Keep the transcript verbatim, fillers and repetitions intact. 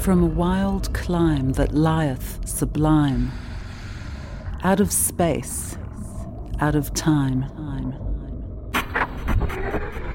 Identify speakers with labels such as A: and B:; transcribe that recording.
A: from a wild clime that lieth sublime, out of space, out of time.